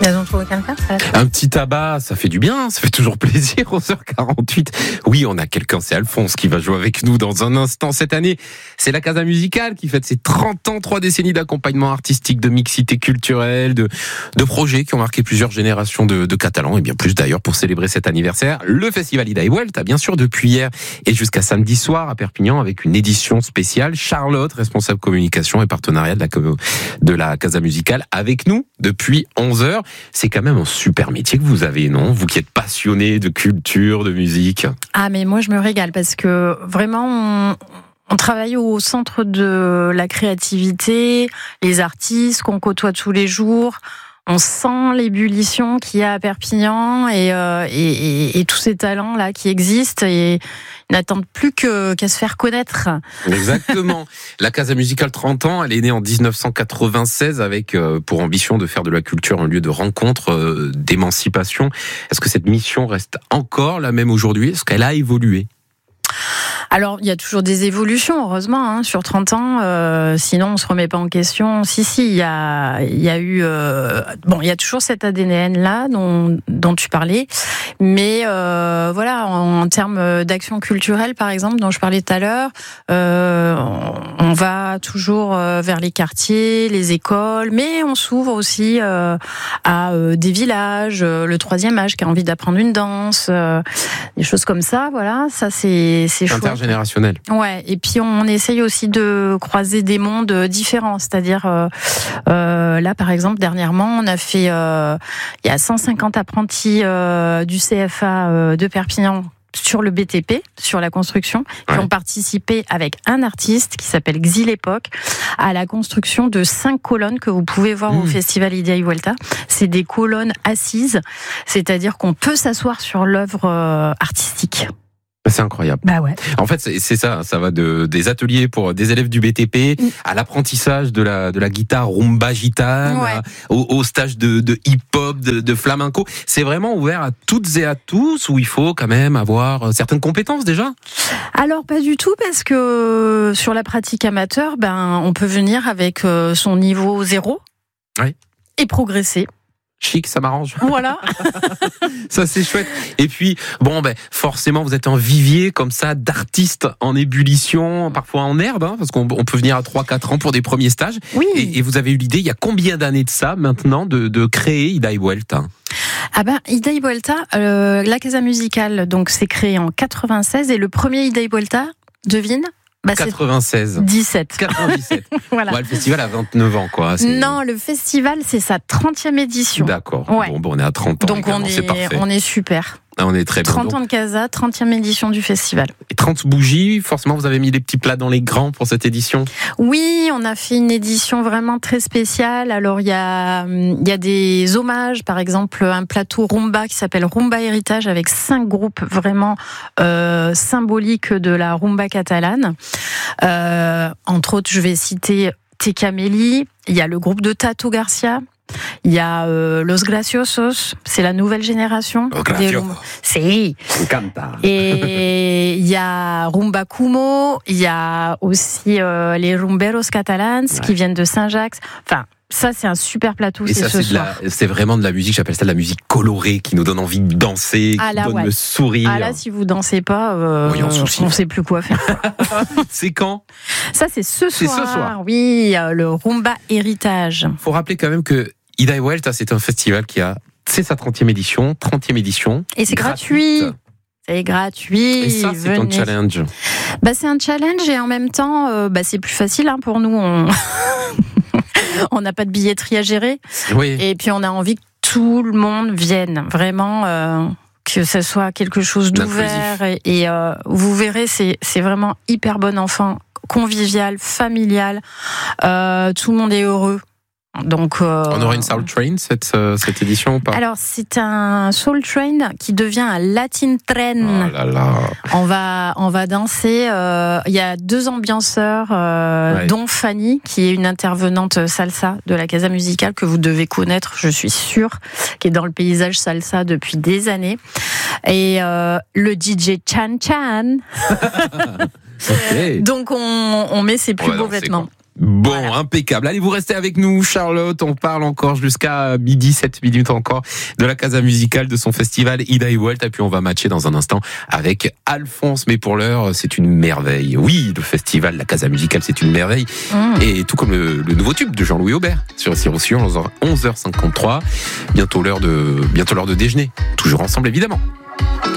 Elles ont trouvé quelqu'un ? Un petit tabac, ça fait du bien, ça fait toujours plaisir, 11h48. Oui, on a quelqu'un, c'est Alphonse qui va jouer avec nous dans un instant. Cette année, c'est la Casa Musicale qui fête ses 30 ans, 3 décennies d'accompagnement artistique, de mixité culturelle, de projets qui ont marqué plusieurs générations de Catalans, et bien plus d'ailleurs pour célébrer cet anniversaire. Le festival Ida y Vuelta, bien sûr, depuis hier et jusqu'à samedi soir à Perpignan avec une édition spéciale. Charlotte, responsable communication et partenariat de la Casa Musicale, avec nous depuis 11h. C'est quand même un super métier que vous avez, non ? Vous qui êtes passionné de culture, de musique. Ah, mais moi, je me régale parce que vraiment, on travaille au centre de la créativité, les artistes qu'on côtoie tous les jours. On sent l'ébullition qu'il y a à Perpignan et tous ces talents-là qui existent et ils n'attendent plus qu'à se faire connaître. Exactement. La Casa Musicale 30 ans, elle est née en 1996 avec pour ambition de faire de la culture un lieu de rencontre, d'émancipation. Est-ce que cette mission reste encore la même aujourd'hui ? Est-ce qu'elle a évolué ? Alors, il y a toujours des évolutions, heureusement, sur 30 ans. Sinon, on se remet pas en question. Si, il y a eu... il y a toujours cet ADN-là dont tu parlais. Mais voilà, en termes d'action culturelle, par exemple, dont je parlais tout à l'heure, on va toujours vers les quartiers, les écoles, mais on s'ouvre aussi à des villages, le troisième âge qui a envie d'apprendre une danse, des choses comme ça. Voilà, ça c'est chouette. Intergénérationnel. Ouais, et puis on essaye aussi de croiser des mondes différents, c'est-à-dire là par exemple dernièrement on a fait il y a 150 apprentis du CFA de Perpignan sur le BTP, sur la construction, qui ont participé avec un artiste qui s'appelle Xil Epoch à la construction de 5 colonnes que vous pouvez voir au festival Ida y Vuelta. C'est des colonnes assises, c'est-à-dire qu'on peut s'asseoir sur l'œuvre artistique. C'est incroyable. Bah ouais. En fait, c'est ça va des ateliers pour des élèves du BTP à l'apprentissage de la guitare rumba gitane, au stage de hip-hop, de flamenco. C'est vraiment ouvert à toutes et à tous ou il faut quand même avoir certaines compétences déjà ? Alors pas du tout parce que sur la pratique amateur, on peut venir avec son niveau 0 et progresser. Chic, ça m'arrange. Voilà. Ça, c'est chouette. Et puis, forcément, vous êtes un vivier comme ça d'artistes en ébullition, parfois en herbe, parce qu'on peut venir à 3-4 ans pour des premiers stages. Oui. Et vous avez eu l'idée, il y a combien d'années de ça, maintenant, de créer Ida y Vuelta ? Ida y Vuelta, la Casa Musicale, donc, c'est créé en 96 et le premier Ida y Vuelta, devine ? 96. 97. Voilà. Le festival a 29 ans, quoi. Non, le festival, c'est sa 30e édition. D'accord. Ouais. Bon, on est à 30 ans. Donc, c'est parfait. on est super. On est très bien. 30 ans de Casa, 30e édition du festival. Et 30 bougies, forcément, vous avez mis les petits plats dans les grands pour cette édition ? Oui, on a fait une édition vraiment très spéciale. Alors, il y a des hommages, par exemple, un plateau rumba qui s'appelle Rumba Héritage avec 5 groupes vraiment symboliques de la rumba catalane. Entre autres, je vais citer Tekameli, il y a le groupe de Tato Garcia, il y a Los Graciosos, c'est la nouvelle génération. Si. Et il y a Rumba Kumo, il y a aussi les Rumberos Catalans qui viennent de Saint-Jacques. Enfin, ça, c'est un super plateau. Et ça, c'est vraiment de la musique, j'appelle ça de la musique colorée, qui nous donne envie de danser, qui donne le sourire. Ah là, si vous dansez pas, on sait plus quoi faire. C'est quand ? Ça, c'est ce soir. Oui, le Rumba Héritage. Faut rappeler quand même que Ida y Vuelta, c'est un festival c'est sa 30e édition. Et c'est gratuit. C'est gratuit. Et ça, c'est un challenge. C'est un challenge et en même temps, c'est plus facile pour nous. On n'a pas de billetterie à gérer. Oui. Et puis, on a envie que tout le monde vienne. Vraiment, que ce soit quelque chose d'ouvert. Et vous verrez, c'est vraiment hyper bon enfant, convivial, familial. Tout le monde est heureux. Donc, on aura une Soul Train cette édition ou pas ? Alors c'est un Soul Train qui devient un Latin Train. Oh là là. On va danser. Il y a 2 ambianceurs, dont Fanny qui est une intervenante salsa de la Casa Musicale que vous devez connaître, je suis sûre, qui est dans le paysage salsa depuis des années. Et le DJ Chan Chan. Okay. Donc on met ses plus beaux vêtements. Bon, Voilà. impeccable. Allez, vous restez avec nous, Charlotte. On parle encore jusqu'à midi, 7 minutes encore, de la Casa Musicale, de son festival Ida et Walt. Et puis on va matcher dans un instant avec Alphonse. Mais pour l'heure, c'est une merveille. Oui, le festival, la Casa Musicale, c'est une merveille. Et tout comme le nouveau tube de Jean-Louis Aubert sur Sirop, 11h53. Bientôt l'heure de déjeuner. Toujours ensemble, évidemment.